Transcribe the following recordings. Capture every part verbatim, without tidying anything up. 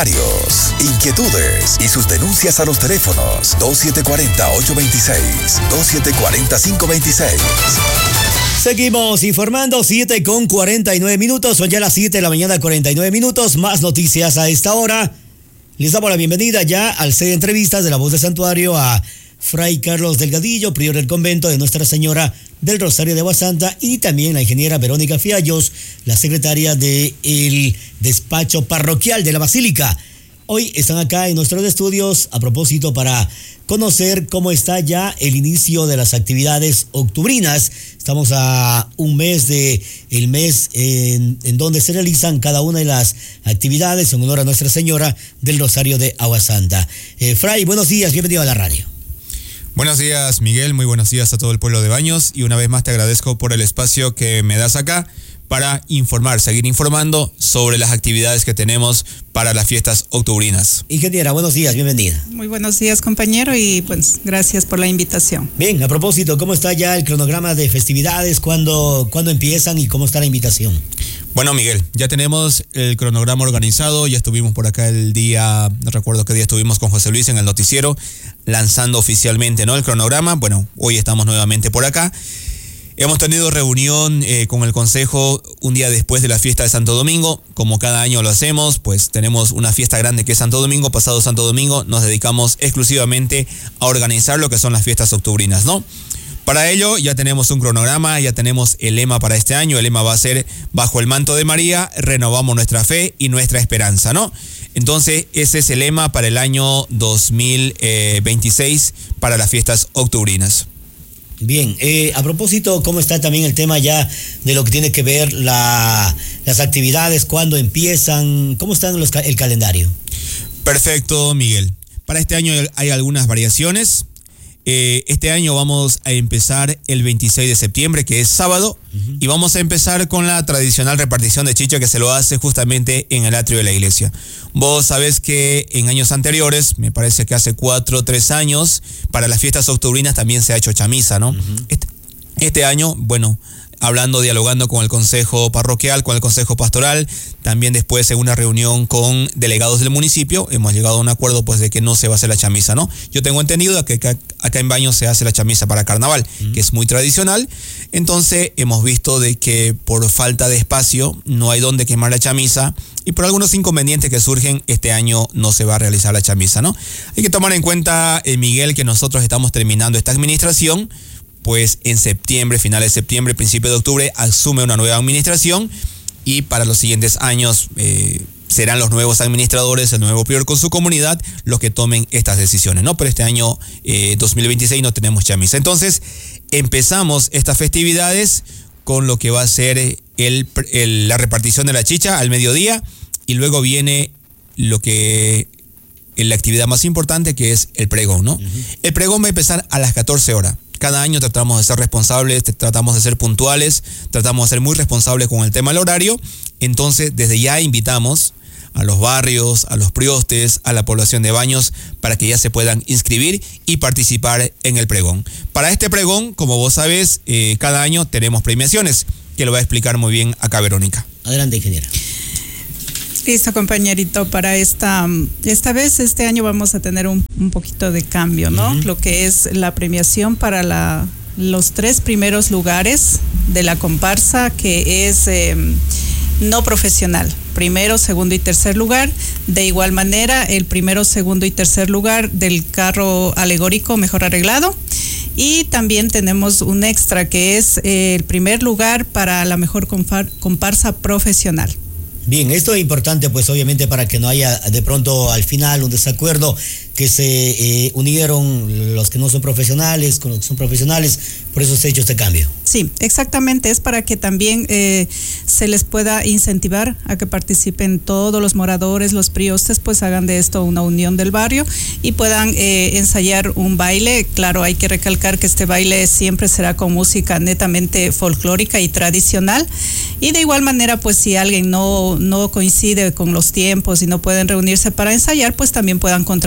inquietudes y sus denuncias a los teléfonos dos siete cuatro cero, ocho dos seis, dos siete cuatro cero, cinco dos seis. Seguimos informando, siete con cuarenta y nueve minutos, son ya las siete de la mañana, cuarenta y nueve minutos, más noticias a esta hora. Les damos la bienvenida ya al set de entrevistas de La Voz del Santuario a Fray Carlos Delgadillo, prior del convento de Nuestra Señora del Rosario de Agua Santa, y también la ingeniera Verónica Fiallos, la secretaria del despacho parroquial de la Basílica. Hoy están acá en nuestros estudios a propósito para conocer cómo está ya el inicio de las actividades octubrinas. Estamos a un mes de el mes en, en donde se realizan cada una de las actividades en honor a Nuestra Señora del Rosario de Agua Santa. Eh, Fray, buenos días, bienvenido a la radio. Buenos días, Miguel, muy buenos días a todo el pueblo de Baños, y una vez más te agradezco por el espacio que me das acá para informar, seguir informando sobre las actividades que tenemos para las fiestas octubrinas. Ingeniera, buenos días, bienvenida. Muy buenos días, compañero, y pues gracias por la invitación. Bien, a propósito, ¿cómo está ya el cronograma de festividades? ¿Cuándo, ¿cuándo empiezan y cómo está la invitación? Bueno, Miguel, ya tenemos el cronograma organizado, ya estuvimos por acá el día, no recuerdo qué día estuvimos con José Luis en el noticiero, lanzando oficialmente, ¿no?, el cronograma. Bueno, hoy estamos nuevamente por acá. Hemos tenido reunión eh, con el Consejo un día después de la fiesta de Santo Domingo. Como cada año lo hacemos, pues tenemos una fiesta grande que es Santo Domingo. Pasado Santo Domingo nos dedicamos exclusivamente a organizar lo que son las fiestas octubrinas, ¿no? Para ello ya tenemos un cronograma, ya tenemos el lema para este año. El lema va a ser: bajo el manto de María, renovamos nuestra fe y nuestra esperanza, ¿no? Entonces ese es el lema para el año dos mil veintiséis para las fiestas octubrinas. Bien, eh, a propósito, ¿cómo está también el tema ya de lo que tiene que ver la, las actividades, cuándo empiezan, cómo está los, el calendario? Perfecto, Miguel. Para este año hay algunas variaciones. Eh, este año vamos a empezar el veintiséis de septiembre, que es sábado, uh-huh. y vamos a empezar con la tradicional repartición de chicha que se lo hace justamente en el atrio de la iglesia. Vos sabés que en años anteriores, me parece que hace cuatro o tres años, para las fiestas octubrinas también se ha hecho chamisa, ¿no? Uh-huh. Este, este año, bueno, hablando, dialogando con el consejo parroquial, con el consejo pastoral, también después en una reunión con delegados del municipio, hemos llegado a un acuerdo pues de que no se va a hacer la chamisa, ¿no? Yo tengo entendido que acá, acá en Baños se hace la chamisa para carnaval, uh-huh. que es muy tradicional. Entonces hemos visto de que por falta de espacio no hay donde quemar la chamisa, y por algunos inconvenientes que surgen, este año no se va a realizar la chamisa, ¿no? Hay que tomar en cuenta, eh, Miguel, que nosotros estamos terminando esta administración. Pues en septiembre, finales de septiembre, principio de octubre, asume una nueva administración, y para los siguientes años eh, serán los nuevos administradores, el nuevo prior con su comunidad, los que tomen estas decisiones, ¿no? Pero este año eh, dos mil veintiséis no tenemos chamisa. Entonces empezamos estas festividades con lo que va a ser el, el, la repartición de la chicha al mediodía, y luego viene lo que es la actividad más importante, que es el pregón, ¿no? Uh-huh. El pregón va a empezar a las catorce horas. Cada año tratamos de ser responsables, tratamos de ser puntuales, tratamos de ser muy responsables con el tema del horario. Entonces, desde ya invitamos a los barrios, a los priostes, a la población de Baños, para que ya se puedan inscribir y participar en el pregón. Para este pregón, como vos sabés, eh, cada año tenemos premiaciones, que lo va a explicar muy bien acá Verónica. Adelante, ingeniera. Listo, compañerito, para esta, esta vez, este año vamos a tener un, un poquito de cambio, ¿no? Uh-huh. Lo que es la premiación para la, los tres primeros lugares de la comparsa, que es eh, no profesional, primero, segundo y tercer lugar. De igual manera, el primero, segundo y tercer lugar del carro alegórico mejor arreglado. Y también tenemos un extra, que es eh, el primer lugar para la mejor comparsa profesional. Bien, esto es importante, pues obviamente para que no haya de pronto al final un desacuerdo, que se eh, unieron los que no son profesionales con los que son profesionales, por eso se ha hecho este cambio. Sí, exactamente, es para que también eh, se les pueda incentivar a que participen todos los moradores, los priostes, pues hagan de esto una unión del barrio y puedan eh, ensayar un baile. Claro, hay que recalcar que este baile siempre será con música netamente folclórica y tradicional, y de igual manera, pues si alguien no, no coincide con los tiempos y no pueden reunirse para ensayar, pues también puedan contratarlo.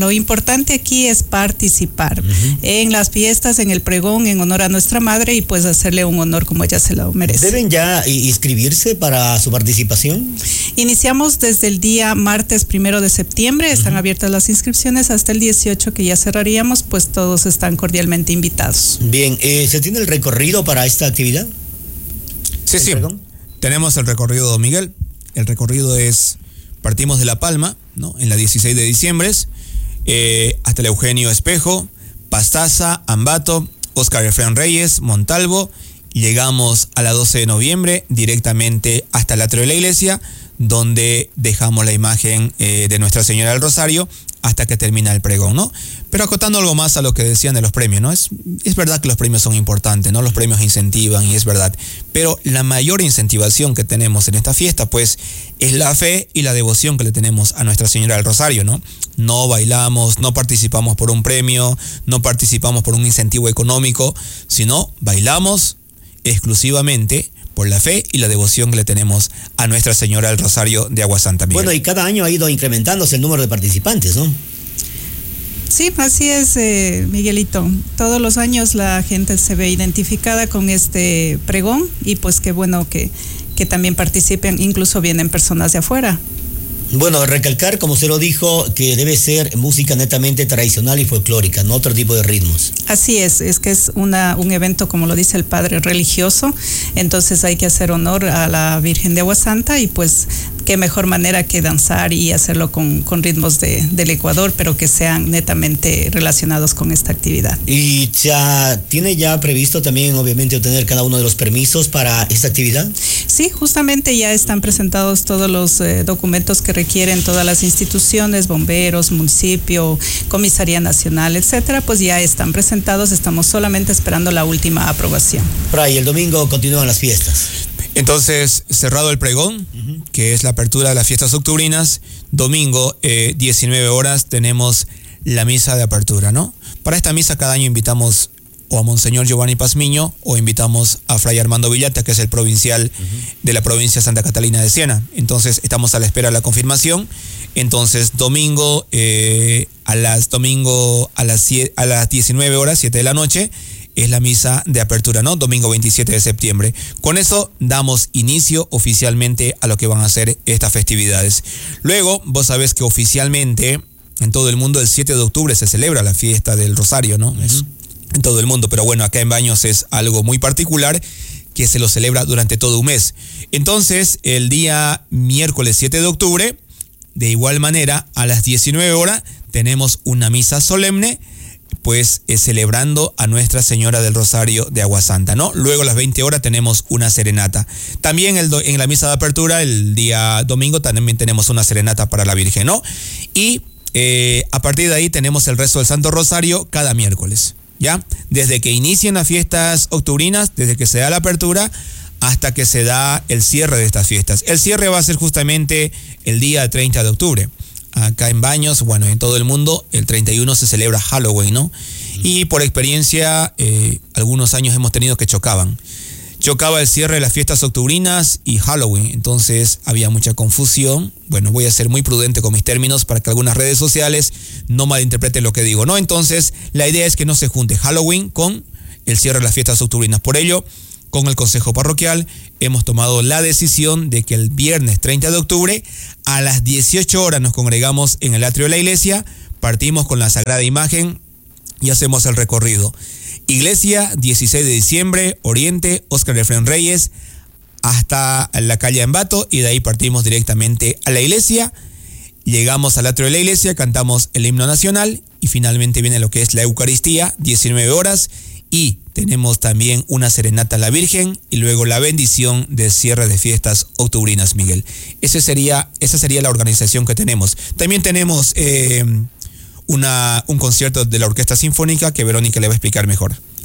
lo importante aquí es participar uh-huh. en las fiestas, en el pregón, en honor a nuestra madre y pues hacerle un honor como ella se lo merece. ¿Deben ya inscribirse para su participación? Iniciamos desde el día martes primero de septiembre, están uh-huh. abiertas las inscripciones hasta el dieciocho que ya cerraríamos, pues todos están cordialmente invitados. Bien, eh, ¿se tiene el recorrido para esta actividad? Sí, sí, perdón? Tenemos el recorrido, don Miguel. El recorrido es, partimos de La Palma, ¿no? En la dieciséis de diciembre, eh, hasta el Eugenio Espejo, Pastaza, Ambato, Óscar Efraín Reyes, Montalvo, y llegamos a la doce de noviembre directamente hasta el atrio de la iglesia, donde dejamos la imagen eh, de Nuestra Señora del Rosario hasta que termina el pregón, ¿no? Pero acotando algo más a lo que decían de los premios, ¿no? Es, es verdad que los premios son importantes, ¿no? Los premios incentivan y es verdad. Pero la mayor incentivación que tenemos en esta fiesta, pues, es la fe y la devoción que le tenemos a Nuestra Señora del Rosario, ¿no? No bailamos, no participamos por un premio, no participamos por un incentivo económico, sino bailamos exclusivamente por la fe y la devoción que le tenemos a Nuestra Señora del Rosario de Agua Santa, Miguel. Bueno, y cada año ha ido incrementándose el número de participantes, ¿no? Sí, así es, eh, Miguelito. Todos los años la gente se ve identificada con este pregón y pues qué bueno que, que también participen, incluso vienen personas de afuera. Bueno, recalcar, como usted lo dijo, que debe ser música netamente tradicional y folclórica, no otro tipo de ritmos. Así es, es que es una, un evento, como lo dice el padre, religioso, entonces hay que hacer honor a la Virgen de Agua Santa y pues qué mejor manera que danzar y hacerlo con, con ritmos de, del Ecuador, pero que sean netamente relacionados con esta actividad. ¿Y ya tiene ya previsto también, obviamente, obtener cada uno de los permisos para esta actividad? Sí, justamente ya están presentados todos los eh, documentos que requieren todas las instituciones, bomberos, municipio, comisaría nacional, etcétera, pues ya están presentados, estamos solamente esperando la última aprobación. Fray, el domingo continúan las fiestas. Entonces, cerrado el pregón, uh-huh. que es la apertura de las fiestas octubrinas, domingo, eh, diecinueve horas, tenemos la misa de apertura, ¿no? Para esta misa cada año invitamos o a Monseñor Giovanni Pazmiño o invitamos a Fray Armando Villata, que es el provincial uh-huh. de la provincia de Santa Catalina de Siena. Entonces, estamos a la espera de la confirmación. Entonces, domingo, eh, a las domingo a las, a las diecinueve horas, siete de la noche, es la misa de apertura, ¿no? Domingo veintisiete de septiembre. Con eso damos inicio oficialmente a lo que van a ser estas festividades. Luego, vos sabés que oficialmente en todo el mundo el siete de octubre se celebra la fiesta del Rosario, ¿no? Uh-huh. Es en todo el mundo, pero bueno, acá en Baños es algo muy particular que se lo celebra durante todo un mes. Entonces, el día miércoles siete de octubre, de igual manera, a las diecinueve horas, tenemos una misa solemne, pues eh, celebrando a Nuestra Señora del Rosario de Agua Santa, ¿no? Luego a las veinte horas tenemos una serenata. También el do, en la misa de apertura, el día domingo, también tenemos una serenata para la Virgen, ¿no? Y eh, a partir de ahí tenemos el resto del Santo Rosario cada miércoles, ¿ya? Desde que inician las fiestas octubrinas, desde que se da la apertura, hasta que se da el cierre de estas fiestas. El cierre va a ser justamente el día treinta de octubre. Acá en Baños, bueno, en todo el mundo, el treinta y uno se celebra Halloween, ¿no? Y por experiencia, eh, algunos años hemos tenido que chocaban. Chocaba el cierre de las fiestas octubrinas y Halloween, entonces había mucha confusión. Bueno, voy a ser muy prudente con mis términos para que algunas redes sociales no malinterpreten lo que digo, ¿no? Entonces, la idea es que no se junte Halloween con el cierre de las fiestas octubrinas. Por ello, con el Consejo Parroquial hemos tomado la decisión de que el viernes treinta de octubre a las dieciocho horas nos congregamos en el atrio de la iglesia, partimos con la Sagrada Imagen y hacemos el recorrido. Iglesia, dieciséis de diciembre, Oriente, Óscar Efraín Reyes, hasta la calle Ambato y de ahí partimos directamente a la iglesia. Llegamos al atrio de la iglesia, cantamos el himno nacional y finalmente viene lo que es la Eucaristía, diecinueve horas, y tenemos también una serenata a la Virgen y luego la bendición de cierre de fiestas octubrinas, Miguel. Ese sería, esa sería la organización que tenemos. También tenemos eh, una, un concierto de la Orquesta Sinfónica que Verónica le va a explicar mejor.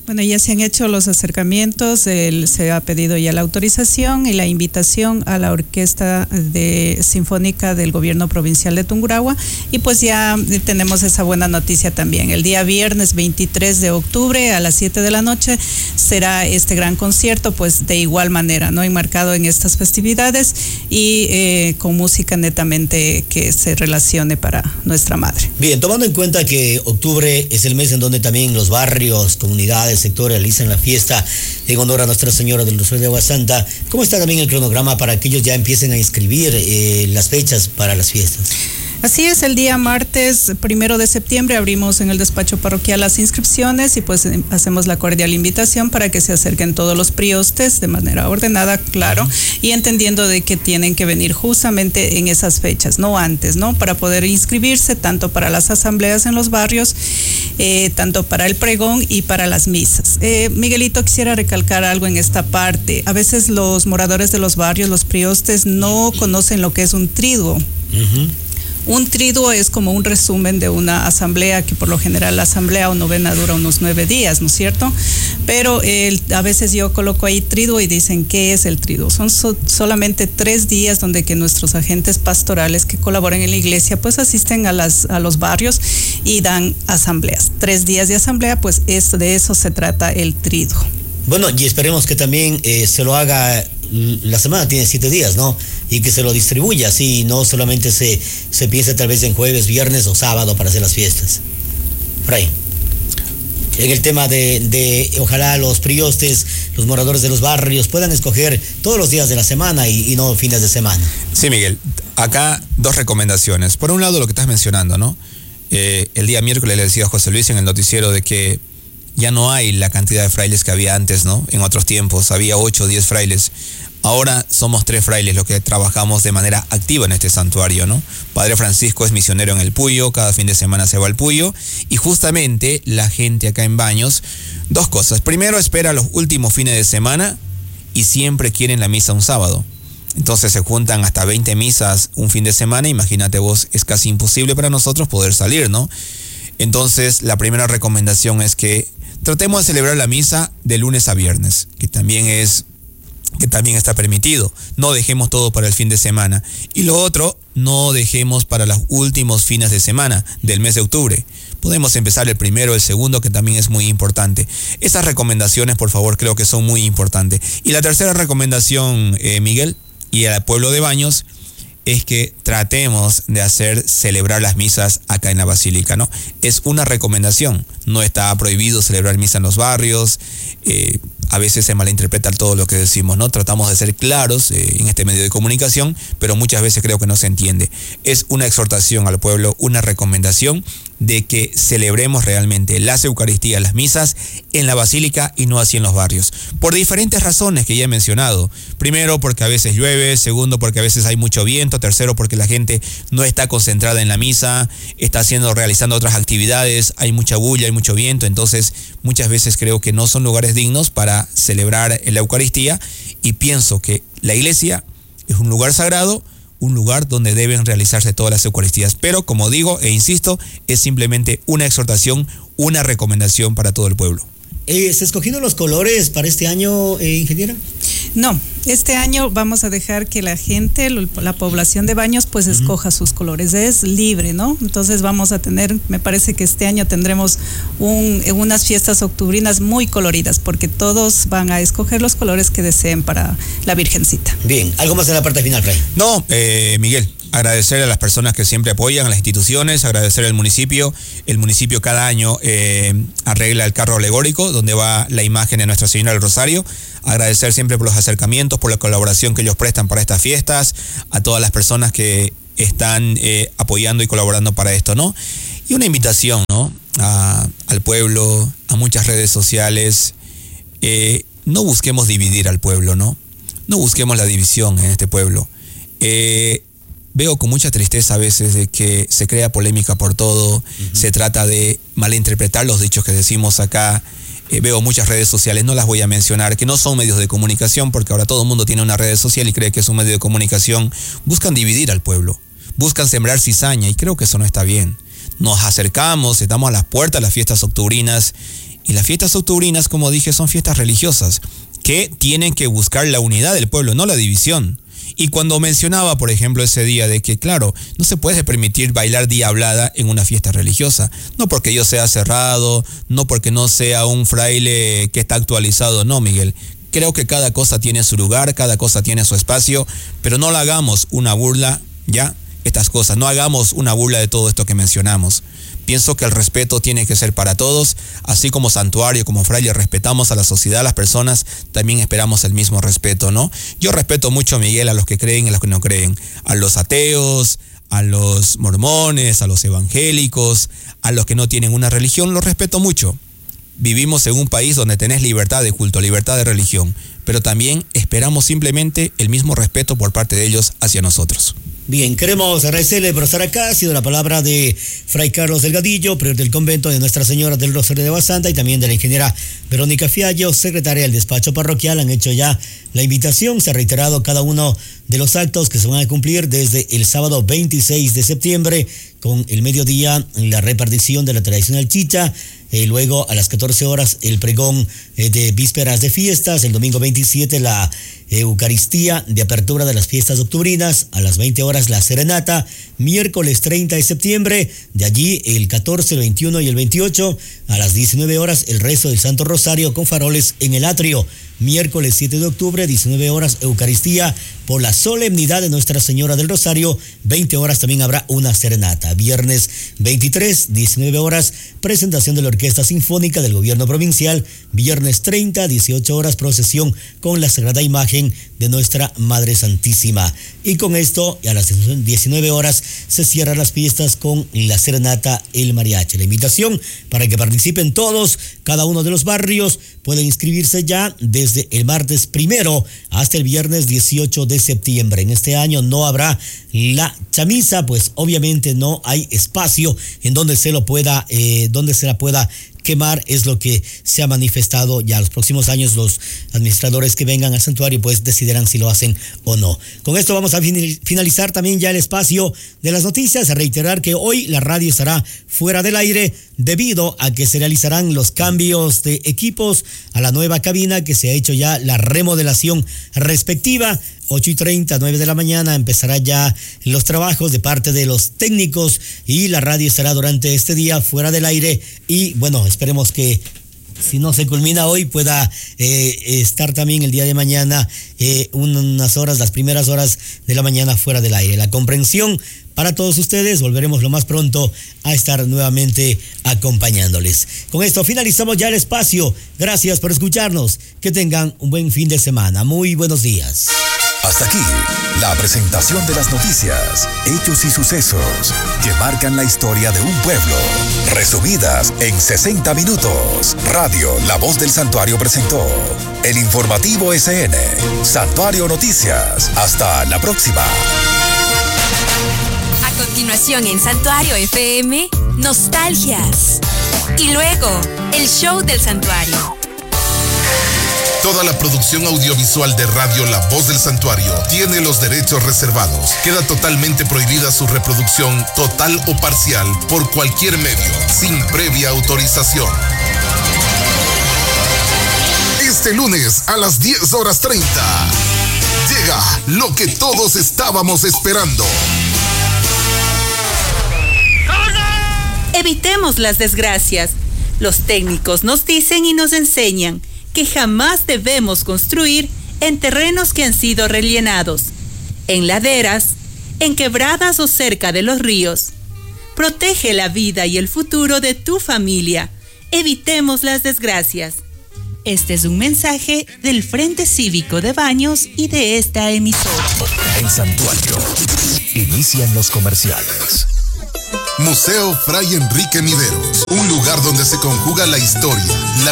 Bueno, ya se han hecho los acercamientos, el, se ha pedido ya la autorización y la invitación a la Orquesta de Sinfónica del Gobierno Provincial de Tungurahua, y pues ya tenemos esa buena noticia también. El día viernes veintitrés de octubre a las siete de la noche será este gran concierto, pues de igual manera, ¿no? Enmarcado en estas festividades y eh, con música netamente que se relacione para nuestra madre. Bien, tomando en cuenta que octubre es el mes en donde también los barrios, comunidades, sector realizan la fiesta en honor a Nuestra Señora del Rosario de Agua Santa, ¿cómo está también el cronograma para que ellos ya empiecen a inscribir eh, las fechas para las fiestas? Así es, el día martes primero de septiembre abrimos en el despacho parroquial las inscripciones y pues hacemos la cordial invitación para que se acerquen todos los priostes de manera ordenada, claro, y entendiendo de que tienen que venir justamente en esas fechas, no antes, ¿no? Para poder inscribirse tanto para las asambleas en los barrios, eh, tanto para el pregón y para las misas. Eh, Miguelito, quisiera recalcar algo en esta parte. A veces los moradores de los barrios, los priostes, no conocen lo que es un triduo. Uh-huh. Un triduo es como un resumen de una asamblea, que por lo general la asamblea o novena dura unos nueve días, ¿no es cierto? Pero el, a veces yo coloco ahí triduo y dicen, ¿qué es el triduo? Son so, solamente tres días donde que nuestros agentes pastorales que colaboran en la iglesia pues asisten a, las, a los barrios y dan asambleas. Tres días de asamblea, pues es, de eso se trata el triduo. Bueno, y esperemos que también eh, se lo haga, la semana tiene siete días, ¿no? Y que se lo distribuya, así no solamente se, se piensa tal vez en jueves, viernes o sábado para hacer las fiestas. Por ahí. En el tema de, de ojalá los priostes, los moradores de los barrios puedan escoger todos los días de la semana y, y no fines de semana. Sí, Miguel, acá dos recomendaciones. Por un lado, lo que estás mencionando, ¿no? Eh, el día miércoles le decía a José Luis en el noticiero de que ya no hay la cantidad de frailes que había antes, ¿no? En otros tiempos había ocho o diez frailes. Ahora somos tres frailes los que trabajamos de manera activa en este santuario, ¿no? Padre Francisco es misionero en el Puyo, cada fin de semana se va al Puyo, y justamente la gente acá en Baños, dos cosas. Primero, espera los últimos fines de semana y siempre quieren la misa un sábado. Entonces se juntan hasta veinte misas un fin de semana. Imagínate vos, es casi imposible para nosotros poder salir, ¿no? Entonces la primera recomendación es que tratemos de celebrar la misa de lunes a viernes, que también es que también está permitido. No dejemos todo para el fin de semana. Y lo otro, no dejemos para los últimos fines de semana del mes de octubre. Podemos empezar el primero, el segundo, que también es muy importante. Esas recomendaciones, por favor, creo que son muy importantes. Y la tercera recomendación, eh, Miguel, y al pueblo de Baños, es que tratemos de hacer celebrar las misas acá en la Basílica, ¿no? Es una recomendación. No está prohibido celebrar misa en los barrios. Eh, a veces se malinterpreta todo lo que decimos, ¿no? Tratamos de ser claros eh, en este medio de comunicación, pero muchas veces creo que no se entiende. Es una exhortación al pueblo, una recomendación de que celebremos realmente las Eucaristías, las misas en la Basílica y no así en los barrios. Por diferentes razones que ya he mencionado. Primero, porque a veces llueve. Segundo, porque a veces hay mucho viento. Tercero, porque la gente no está concentrada en la misa, está haciendo, realizando otras actividades. Hay mucha bulla, hay mucho viento. Entonces, muchas veces creo que no son lugares dignos para celebrar la Eucaristía. Y pienso que la iglesia es un lugar sagrado, un lugar donde deben realizarse todas las Eucaristías. Pero, como digo e insisto, es simplemente una exhortación, una recomendación para todo el pueblo. Eh, ¿Se escogido los colores para este año, eh, ingeniera? No, este año vamos a dejar que la gente, la población de Baños, pues uh-huh. escoja sus colores. Es libre, ¿no? Entonces vamos a tener, me parece que este año tendremos un, unas fiestas octubrinas muy coloridas, porque todos van a escoger los colores que deseen para la Virgencita. Bien, ¿algo más en la parte final, Fray? No, eh, Miguel. Agradecer a las personas que siempre apoyan, a las instituciones, agradecer al municipio. El municipio cada año eh, arregla el carro alegórico donde va la imagen de Nuestra Señora del Rosario. Agradecer siempre por los acercamientos, por la colaboración que ellos prestan para estas fiestas, a todas las personas que están eh, apoyando y colaborando para esto, ¿no? Y una invitación, ¿no? A, al pueblo, a muchas redes sociales. Eh, no busquemos dividir al pueblo, ¿no? No busquemos la división en este pueblo. Eh, Veo con mucha tristeza a veces de que se crea polémica por todo, uh-huh. se trata de malinterpretar los dichos que decimos acá. Eh, veo muchas redes sociales, no las voy a mencionar, que no son medios de comunicación, porque ahora todo el mundo tiene una red social y cree que es un medio de comunicación. Buscan dividir al pueblo, buscan sembrar cizaña y creo que eso no está bien. Nos acercamos, estamos a las puertas de las fiestas octubrinas Y las fiestas octubrinas, como dije, son fiestas religiosas que tienen que buscar la unidad del pueblo, no la división. Y cuando mencionaba, por ejemplo, ese día de que, claro, no se puede permitir bailar diablada en una fiesta religiosa. No porque yo sea cerrado, no porque no sea un fraile que está actualizado, no, Miguel. Creo que cada cosa tiene su lugar, cada cosa tiene su espacio, pero no la hagamos una burla, ¿ya? Estas cosas, no hagamos una burla de todo esto que mencionamos. Pienso que el respeto tiene que ser para todos, así como santuario, como fraile, respetamos a la sociedad, a las personas, también esperamos el mismo respeto, ¿no? Yo respeto mucho, Miguel, a los que creen y a los que no creen, a los ateos, a los mormones, a los evangélicos, a los que no tienen una religión, los respeto mucho. Vivimos en un país donde tenés libertad de culto, libertad de religión, pero también esperamos simplemente el mismo respeto por parte de ellos hacia nosotros. Bien, queremos agradecerle por estar acá. Ha sido la palabra de Fray Carlos Delgadillo, prior del convento de Nuestra Señora del Rosario de Basanta, y también de la ingeniera Verónica Fiallo, secretaria del despacho parroquial. Han hecho ya la invitación, se ha reiterado cada uno de los actos que se van a cumplir desde el sábado veintiséis de septiembre, con el mediodía la repartición de la tradicional chicha. Eh, luego a las catorce horas el pregón eh, de vísperas de fiestas, el domingo veintisiete la eh, Eucaristía de apertura de las fiestas octubrinas, a las veinte horas la serenata, miércoles treinta de septiembre, de allí el catorce, el veintiuno y el veintiocho, a las diecinueve horas el rezo del Santo Rosario con faroles en el atrio. Miércoles siete de octubre, diecinueve horas, Eucaristía por la solemnidad de Nuestra Señora del Rosario. veinte horas también habrá una serenata. Viernes veintitrés, diecinueve horas, presentación de la Orquesta Sinfónica del Gobierno Provincial. Viernes treinta, dieciocho horas, procesión con la Sagrada Imagen de Nuestra Madre Santísima. Y con esto, a las diecinueve horas, se cierran las fiestas con la serenata El Mariachi. La invitación para que participen todos, cada uno de los barrios, pueden inscribirse ya desde el martes primero hasta el viernes dieciocho de septiembre. En este año no habrá la chamisa, pues obviamente no hay espacio en donde se lo pueda, eh, donde se la pueda quemar, es lo que se ha manifestado. Ya los próximos años los administradores que vengan al santuario pues decidirán si lo hacen o no. Con esto vamos a finalizar también ya el espacio de las noticias, a reiterar que hoy la radio estará fuera del aire debido a que se realizarán los cambios de equipos a la nueva cabina, que se ha hecho ya la remodelación respectiva. ocho y treinta, nueve de la mañana empezará ya los trabajos de parte de los técnicos y la radio estará durante este día fuera del aire. Y bueno, esperemos que si no se culmina hoy pueda eh, estar también el día de mañana eh, unas horas, las primeras horas de la mañana fuera del aire. La comprensión para todos ustedes, volveremos lo más pronto a estar nuevamente acompañándoles. Con esto finalizamos ya el espacio. Gracias por escucharnos. Que tengan un buen fin de semana. Muy buenos días. Hasta aquí, la presentación de las noticias, hechos y sucesos que marcan la historia de un pueblo, resumidas en sesenta minutos. Radio La Voz del Santuario presentó el informativo S N, Santuario Noticias. Hasta la próxima. A continuación en Santuario F M, Nostalgias. Y luego, el show del Santuario. Toda la producción audiovisual de Radio La Voz del Santuario tiene los derechos reservados. Queda totalmente prohibida su reproducción total o parcial por cualquier medio, sin previa autorización. Este lunes a las diez horas treinta llega lo que todos estábamos esperando. Evitemos las desgracias. Los técnicos nos dicen y nos enseñan que jamás debemos construir en terrenos que han sido rellenados, en laderas, en quebradas o cerca de los ríos. Protege la vida y el futuro de tu familia. Evitemos las desgracias. Este es un mensaje del Frente Cívico de Baños y de esta emisora. En Santuario, inician los comerciales. Museo Fray Enrique Mideros, un lugar donde se conjuga la historia, la